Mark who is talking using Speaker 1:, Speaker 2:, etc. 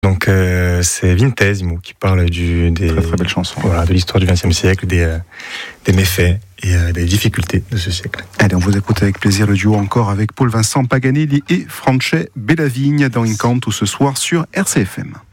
Speaker 1: Donc c'est Vintesimo qui parle
Speaker 2: très belle chanson.
Speaker 1: Voilà, de l'histoire du XXe siècle, des méfaits et des difficultés de ce siècle.
Speaker 2: Allez, on vous écoute avec plaisir le duo encore avec Paul Vincent Paganelli et France Bellavigne dans Incanto ce soir sur RCFM.